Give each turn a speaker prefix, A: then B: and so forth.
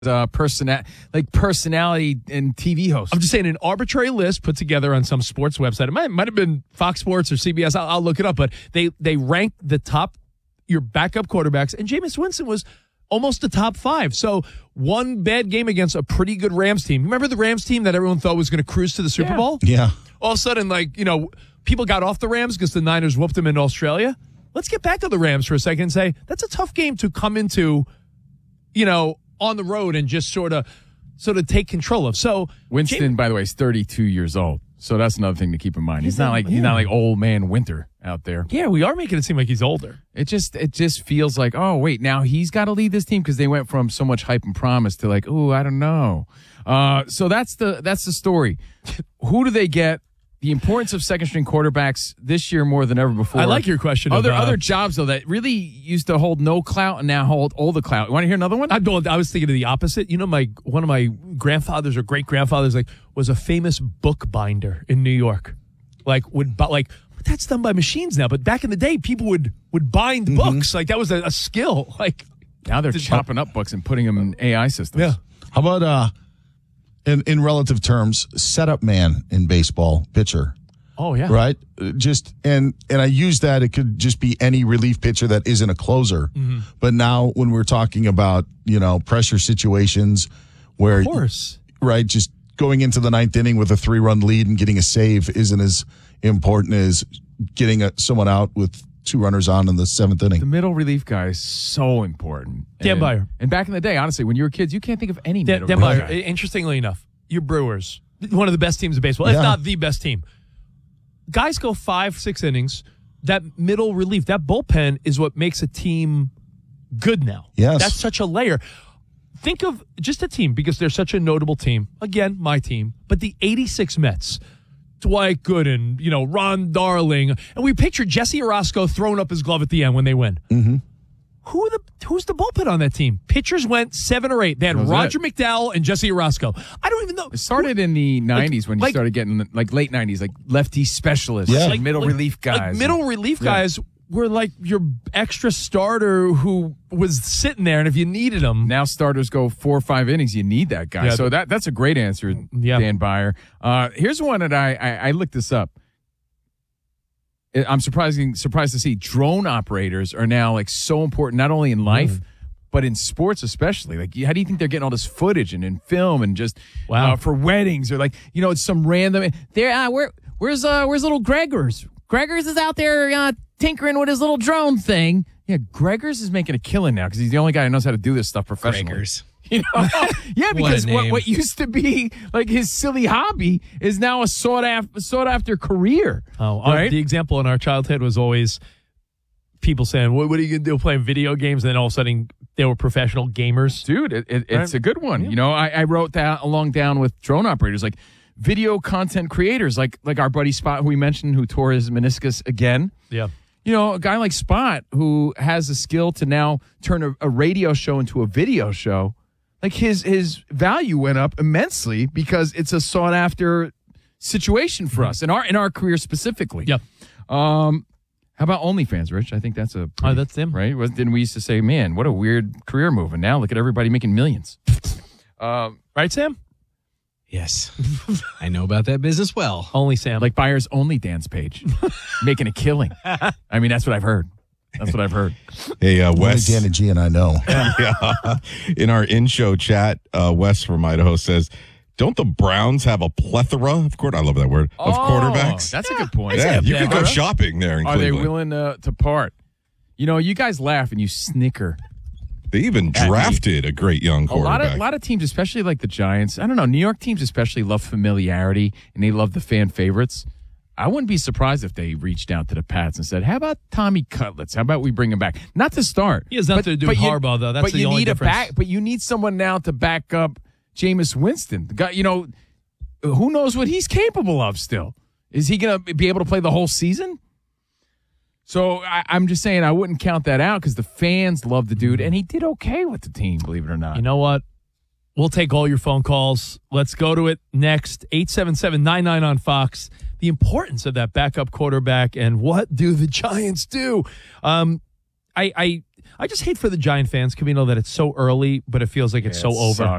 A: personality and TV host.
B: I'm just saying an arbitrary list put together on some sports website. It might have been Fox Sports or CBS. I'll look it up. But they rank the top, your backup quarterbacks, and Jameis Winston was almost the top 5. So one bad game against a pretty good Rams team. Remember the Rams team that everyone thought was going to cruise to the Super Bowl?
C: Yeah.
B: All of a sudden, people got off the Rams because the Niners whooped them in Australia. Let's get back to the Rams for a second and say that's a tough game to come into, on the road and just sort of take control of. So
A: Winston, by the way, is 32 years old. So that's another thing to keep in mind. He's not like old man Winter out there.
B: Yeah, we are making it seem like he's older.
A: It just feels like, oh wait, now he's got to lead this team because they went from so much hype and promise to like, oh, I don't know. So that's the story. Who do they get? The importance of second string quarterbacks this year more than ever before.
B: I like your question.
A: Other jobs though that really used to hold no clout and now hold all the clout. You want to hear another one?
B: I was thinking of the opposite. One of my grandfathers or great grandfathers was a famous book binder in New York. That's done by machines now, but back in the day, people would bind books. Like that was a skill. Like
A: now they're chopping up books and putting them in AI systems.
B: Yeah.
C: How about in relative terms, setup man in baseball, pitcher?
B: Oh yeah.
C: Right? Just and I use that, it could just be any relief pitcher that isn't a closer. Mm-hmm. But now when we're talking about, pressure situations where
B: of course.
C: Right, just going into the 9th inning with a 3-run lead and getting a save isn't as important as getting someone out with 2 runners on in the 7th inning.
A: The middle relief guy is so important.
B: Dan Byer.
A: And back in the day, honestly, when you were kids, you can't think of any middle
B: Dan
A: relief
B: Byer.
A: guy.
B: Interestingly enough, your Brewers, one of the best teams in baseball, if not the best team. Guys go 5-6 innings. That middle relief, that bullpen is what makes a team good now.
C: Yes.
B: That's such a layer. Think of just a team, because they're such a notable team. Again, my team. But the 86 Mets. Dwight Gooden, Ron Darling. And we pictured Jesse Orosco throwing up his glove at the end when they win.
C: Mm-hmm.
B: Who's the bullpen on that team? Pitchers went 7 or 8. They had Roger McDowell and Jesse Orosco. I don't even know.
A: It started in the 90s when you started getting, late 90s, lefty specialists, middle relief guys.
B: Middle relief guys were like your extra starter who was sitting there, and if you needed him.
A: Now starters go 4 or 5 innings. You need that guy. So that's a great answer, Dan Byer. Here's one that I looked this up. I'm surprised to see drone operators are now so important, not only in life, but in sports especially. How do you think they're getting all this footage and in film and just for weddings or it's some random there? Where's little Gregors? Gregors is out there tinkering with his little drone thing. Yeah, Gregors is making a killing now because he's the only guy who knows how to do this stuff professionally.
D: Gregors.
A: Yeah, because what used to be his silly hobby is now a sought after career. Right?
B: The example in our childhood was always people saying, "What are you gonna do? Playing video games?" And then all of a sudden they were professional gamers.
A: Dude, it's a good one. Yeah. I wrote that down with drone operators, video content creators, like our buddy Spot, who we mentioned, who tore his meniscus again.
B: Yeah.
A: A guy like Spot who has a skill to now turn a radio show into a video show. His value went up immensely because it's a sought after situation for us in our career specifically.
B: Yep.
A: How about OnlyFans, Rich? I think that's
B: that's them,
A: right? Didn't we used to say, man, what a weird career move, and now look at everybody making millions.
B: Right, Sam?
D: Yes. I know about that business well.
B: Only Sam.
A: Like Byers' Only Dance page, making a killing. I mean, that's what I've heard.
E: Hey, Wes.
C: Danny G and I know.
E: Yeah. In our in-show chat, Wes from Idaho says, don't the Browns have a plethora of I love that word, of quarterbacks?
A: That's a good point.
E: Yeah, you could go shopping there in Cleveland.
A: Are they willing to part? You guys laugh and you snicker.
E: They even drafted a great young quarterback.
A: A lot of teams, especially like the Giants, I don't know, New York teams especially love familiarity, and they love the fan favorites. I wouldn't be surprised if they reached out to the Pats and said, how about Tommy Cutlets? How about we bring him back? Not to start.
B: He has nothing to do with Harbaugh, though. That's the only difference.
A: But you need someone now to back up Jameis Winston. The guy, who knows what he's capable of still? Is he going to be able to play the whole season? So I'm just saying I wouldn't count that out because the fans love the dude, and he did okay with the team, believe it or not.
B: You know what? We'll take all your phone calls. Let's go to it next. 877-99 on Fox. The importance of that backup quarterback and what do the Giants do? I I just hate for the Giant fans, Camino, that it's so early, but it feels like it's so over.